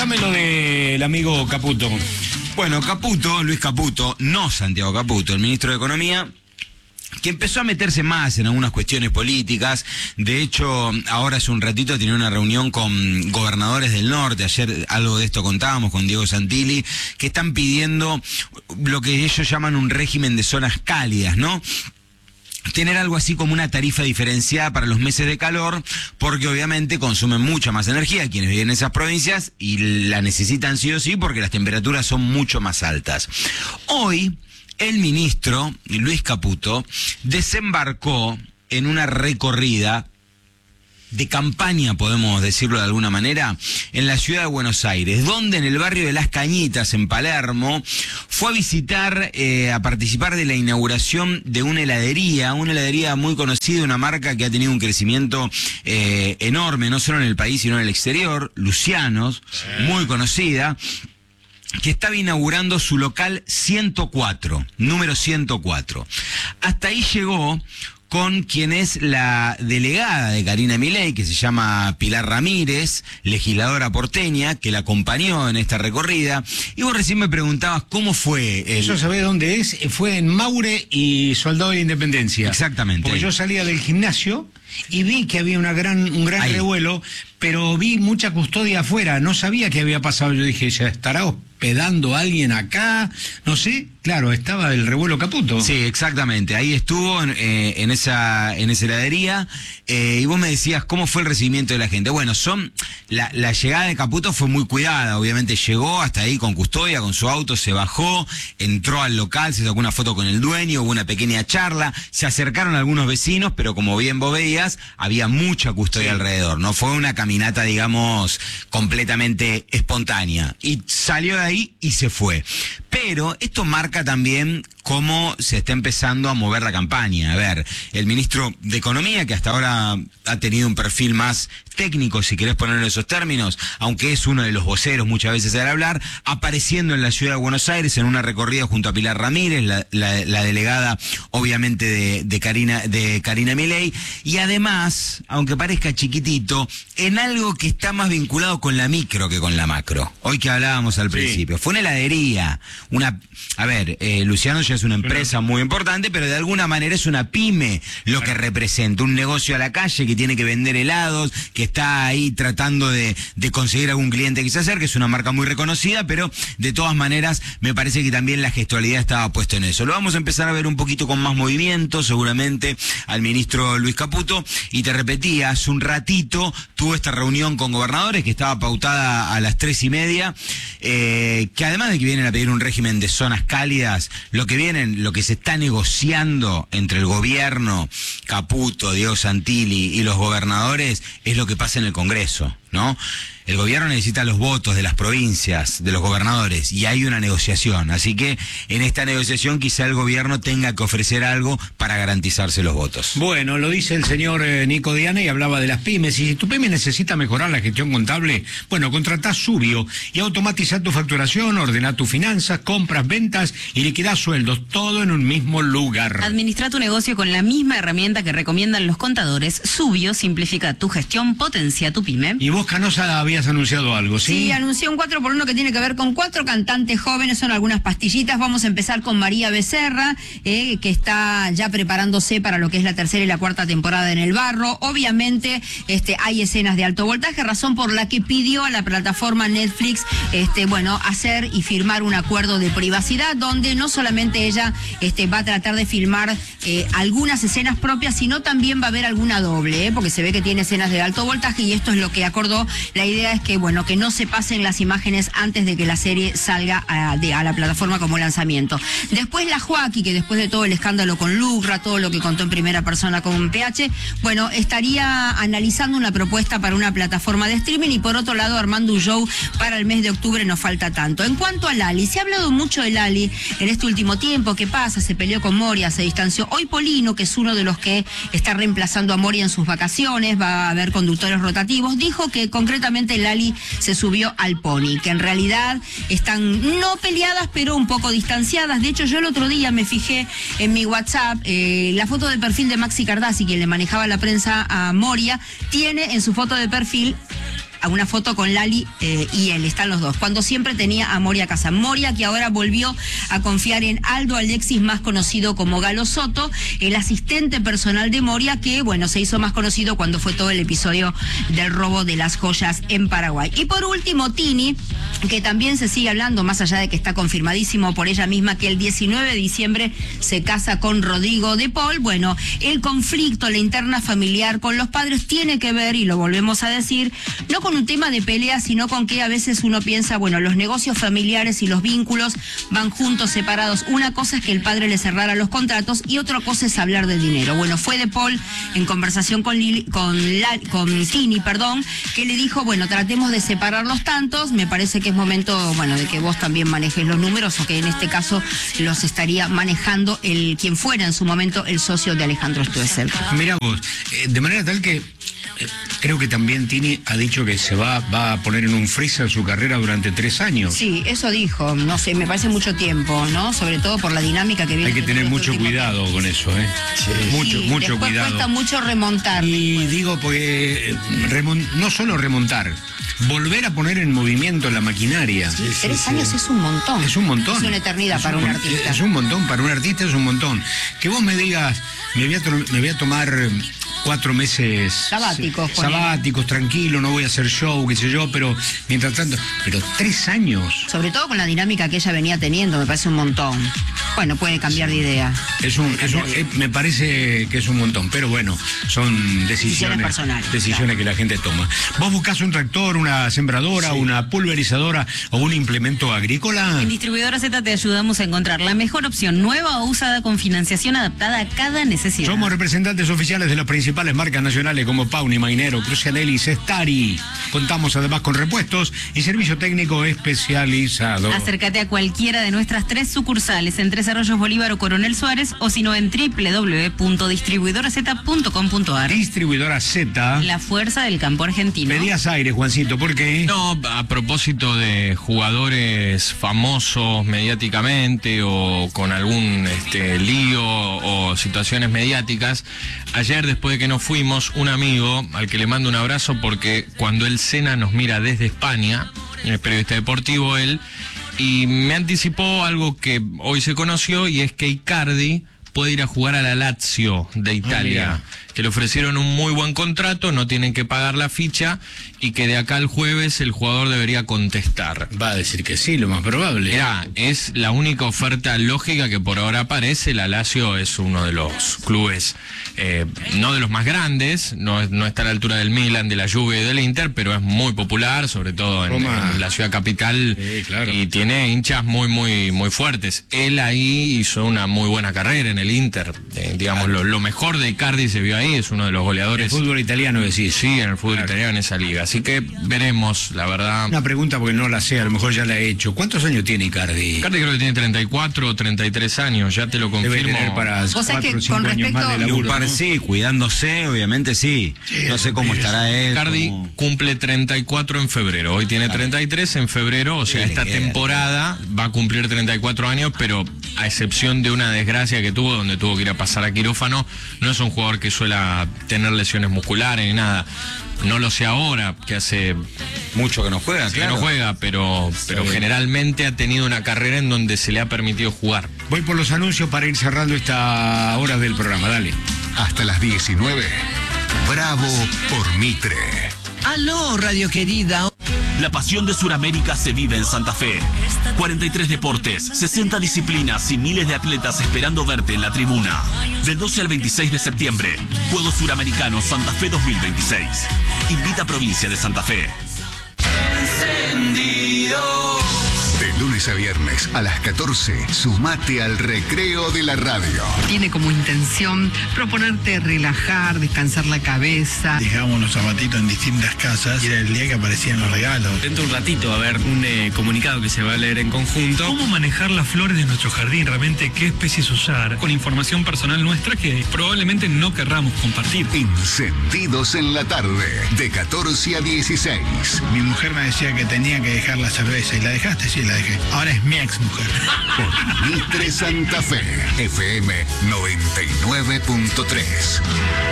Contame lo del amigo Caputo. Bueno, Caputo, Luis Caputo, no Santiago Caputo, el ministro de Economía, que empezó a meterse más en algunas cuestiones políticas. De hecho, ahora hace un ratito tenía una reunión con gobernadores del norte, ayer algo de esto contábamos con Diego Santilli, que están pidiendo lo que ellos llaman un régimen de zonas cálidas, ¿no? Tener algo así como una tarifa diferenciada para los meses de calor, porque obviamente consumen mucha más energía quienes viven en esas provincias y la necesitan sí o sí porque las temperaturas son mucho más altas. Hoy, el ministro Luis Caputo desembarcó en una recorrida de campaña, podemos decirlo de alguna manera, en la ciudad de Buenos Aires, donde en el barrio de Las Cañitas, en Palermo, fue a visitar, a participar de la inauguración de una heladería muy conocida, una marca que ha tenido un crecimiento enorme, no solo en el país, sino en el exterior, Lucianos, muy conocida, que estaba inaugurando su local 104, número 104. Hasta ahí llegó con quien es la delegada de Karina Milei, que se llama Pilar Ramírez, legisladora porteña, que la acompañó en esta recorrida. Y vos recién me preguntabas cómo fue. ¿Eso sabés dónde es? Fue en Maure y Soldado de la Independencia. Exactamente. Porque yo salía del gimnasio y vi que había un gran ahí revuelo, pero vi mucha custodia afuera. No sabía qué había pasado. Yo dije, ¿ya estará hospedando a alguien acá? No sé. Claro, estaba el revuelo Caputo. Sí, exactamente. Ahí estuvo en esa heladería. Y vos me decías, ¿cómo fue el recibimiento de la gente? Bueno, la llegada de Caputo fue muy cuidada. Obviamente llegó hasta ahí con custodia, con su auto, se bajó, entró al local, se sacó una foto con el dueño, hubo una pequeña charla, se acercaron algunos vecinos, pero como bien vos veías, había mucha custodia alrededor. No fue una caminata, digamos, completamente espontánea. Y salió de ahí y se fue. Pero esto marca también cómo se está empezando a mover la campaña. A ver, el ministro de Economía, que hasta ahora ha tenido un perfil más técnico, si querés ponerlo en esos términos, aunque es uno de los voceros muchas veces al hablar, apareciendo en la ciudad de Buenos Aires en una recorrida junto a Pilar Ramírez, la delegada obviamente de Karina Milei, y además, aunque parezca chiquitito, en algo que está más vinculado con la micro que con la macro. Hoy que hablábamos al principio, fue una heladería, Luciano ya es una empresa muy importante, pero de alguna manera es una pyme lo que representa, un negocio a la calle que tiene que vender helados, que está ahí tratando de conseguir algún cliente que se acerque, es una marca muy reconocida, pero de todas maneras me parece que también la gestualidad estaba puesta en eso. Lo vamos a empezar a ver un poquito con más movimiento, seguramente, al ministro Luis Caputo, y te repetía, hace un ratito tuvo esta reunión con gobernadores que estaba pautada a las 3:30, que además de que vienen a pedir un régimen de zonas cálidas, lo que se está negociando entre el gobierno, Caputo, Diego Santilli y los gobernadores es lo que pasa en el Congreso, ¿no? El gobierno necesita los votos de las provincias, de los gobernadores, y hay una negociación. Así que en esta negociación quizá el gobierno tenga que ofrecer algo para garantizarse los votos. Bueno, lo dice el señor Nico Diana y hablaba de las pymes. Y si tu pyme necesita mejorar la gestión contable, bueno, contratá Subio y automatizá tu facturación, ordená tus finanzas, compras, ventas y liquidá sueldos, todo en un mismo lugar. Administra tu negocio con la misma herramienta que recomiendan los contadores. Subio simplifica tu gestión, potencia tu pyme. Y vos, Canosa, habías anunciado algo, ¿sí? Sí, anunció un 4x1 que tiene que ver con 4 cantantes jóvenes, son algunas pastillitas. Vamos a empezar con María Becerra, que está ya preparándose para lo que es la 3ª y la 4ª temporada en El Barro. Obviamente, hay escenas de alto voltaje, razón por la que pidió a la plataforma Netflix, hacer y firmar un acuerdo de privacidad, donde no solamente ella va a tratar de filmar algunas escenas propias, sino también va a haber alguna doble, porque se ve que tiene escenas de alto voltaje y esto es lo que acordó. La idea es que no se pasen las imágenes antes de que la serie salga a la plataforma como lanzamiento. Después la Joaquí, que después de todo el escándalo con Lucra, todo lo que contó en primera persona con PH, estaría analizando una propuesta para una plataforma de streaming y por otro lado armando un show para el mes de octubre, no falta tanto. En cuanto a Lali, se ha hablado mucho de Lali en este último tiempo. ¿Qué pasa? Se peleó con Moria, se distanció. Hoy Polino, que es uno de los que está reemplazando a Moria en sus vacaciones, va a haber conductores rotativos, dijo que concretamente Lali se subió al Pony, que en realidad están no peleadas, pero un poco distanciadas. De hecho, yo el otro día me fijé en mi WhatsApp, la foto de perfil de Maxi Cardassi, quien le manejaba la prensa a Moria, tiene en su foto de perfil a una foto con Lali y él, están los dos, cuando siempre tenía a Moria Kazan. Moria, que ahora volvió a confiar en Aldo Alexis, más conocido como Galo Soto, el asistente personal de Moria, que bueno, se hizo más conocido cuando fue todo el episodio del robo de las joyas en Paraguay. Y por último, Tini, que también se sigue hablando, más allá de que está confirmadísimo por ella misma, que el 19 de diciembre se casa con Rodrigo de Paul. Bueno, el conflicto, la interna familiar con los padres tiene que ver, y lo volvemos a decir, no con un tema de pelea, sino con que a veces uno piensa, bueno, los negocios familiares y los vínculos van juntos, separados. Una cosa es que el padre le cerrara los contratos y otra cosa es hablar de dinero. Bueno, fue de Paul en conversación con Tini, que le dijo, bueno, tratemos de separar los tantos. Me parece que es momento, bueno, de que vos también manejes los números, o que en este caso los estaría manejando quien fuera en su momento el socio de Alejandro Stoessel. Mirá vos, de manera tal que creo que también Tini ha dicho que se va a poner en un freezer su carrera durante 3 años. Sí, eso dijo, no sé, me parece mucho tiempo, ¿no? Sobre todo por la dinámica que viene. Hay que tener mucho cuidado con eso, ¿eh? Sí, mucho cuidado. Cuesta mucho remontar. Y digo, porque no solo remontar, volver a poner en movimiento la maquinaria. 3 años es un montón. Es un montón. Es una eternidad para un artista. Es un montón, para un artista es un montón. Que vos me digas, me voy a tomar 4 meses sabáticos, tranquilo, no voy a hacer show, qué sé yo, pero mientras tanto, pero 3 años. Sobre todo con la dinámica que ella venía teniendo, me parece un montón. Bueno, puede cambiar de idea. Me parece que es un montón, pero bueno, son decisiones personales. Decisiones que la gente toma. ¿Vos buscás un tractor, una sembradora, una pulverizadora o un implemento agrícola? En Distribuidora Z te ayudamos a encontrar la mejor opción, nueva o usada, con financiación adaptada a cada necesidad. Somos representantes oficiales de las principales marcas nacionales como Pauni, Mainero, Crucianelli, Cestari. Contamos además con repuestos y servicio técnico especializado. Acércate a cualquiera de nuestras 3 sucursales en 3 Arroyos, Bolívar o Coronel Suárez, o si no en www.distribuidoraz.com.ar. Distribuidora Z, la fuerza del campo argentino. Pedías aire, Juancito, ¿por qué? No, a propósito de jugadores famosos mediáticamente o con algún lío o situaciones mediáticas, ayer, después de que nos fuimos, un amigo al que le mando un abrazo, porque cuando él cena nos mira desde España, es periodista deportivo él, y me anticipó algo que hoy se conoció, y es que Icardi puede ir a jugar a la Lazio de Italia, que le ofrecieron un muy buen contrato, no tienen que pagar la ficha, y que de acá al jueves el jugador debería contestar. Va a decir que sí, lo más probable. Es la única oferta lógica que por ahora aparece. La Lazio es uno de los clubes, no de los más grandes, no está a la altura del Milan, de la Juve y del Inter, pero es muy popular, sobre todo en la ciudad capital, claro. Y tiene hinchas muy, muy, muy fuertes. Él ahí hizo una muy buena carrera en el Inter, digamos, lo mejor de Icardi se vio ahí, es uno de los goleadores. El fútbol italiano, decís. Sí, en el fútbol italiano, en esa liga. Así que veremos, la verdad. Una pregunta porque no la sé, a lo mejor ya la he hecho. ¿Cuántos años tiene Icardi? Icardi creo que tiene 34 o 33 años, ya te lo confirmo. Debe tener para 4 o 5 años más de laburo, ¿no? Sí, cuidándose, obviamente sí. No sé cómo estará él. Icardi cumple 34 en febrero, hoy tiene 33 en febrero, o sea, esta temporada va a cumplir 34 años, pero a excepción de una desgracia que tuvo, donde tuvo que ir a pasar a quirófano, no es un jugador que suela tener lesiones musculares ni nada. No lo sé ahora, que hace mucho que no juega, claro. Que no juega, pero generalmente ha tenido una carrera en donde se le ha permitido jugar. Voy por los anuncios para ir cerrando esta hora del programa, dale. Hasta las 19. Bravo por Mitre. Aló, radio querida. La pasión de Sudamérica se vive en Santa Fe. 43 deportes, 60 disciplinas y miles de atletas esperando verte en la tribuna. Del 12 al 26 de septiembre, Juegos Suramericanos Santa Fe 2026. Invita a Provincia de Santa Fe. De lunes a viernes a las 14, sumate al recreo de la radio. Tiene como intención proponerte relajar, descansar la cabeza. Dejamos los zapatitos en distintas casas y era el día que aparecían los regalos. Dentro de un ratito va a haber un comunicado que se va a leer en conjunto. ¿Cómo manejar las flores de nuestro jardín? Realmente, ¿qué especies usar? Con información personal nuestra que probablemente no querramos compartir. Encendidos en la tarde, de 14 a 16. Mi mujer me decía que tenía que dejar la cerveza. ¿Y la dejaste? Sí, la dejé. Ahora es mi ex mujer. Por Mitre Santa Fe, FM 99.3.